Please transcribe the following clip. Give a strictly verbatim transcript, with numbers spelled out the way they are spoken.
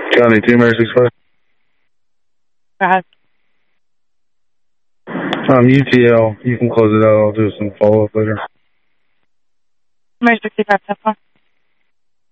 County two, Mary sixty-five. Go ahead. Um, U T L. You can close it out. I'll do some follow-up later. Mary sixty-five, ten four.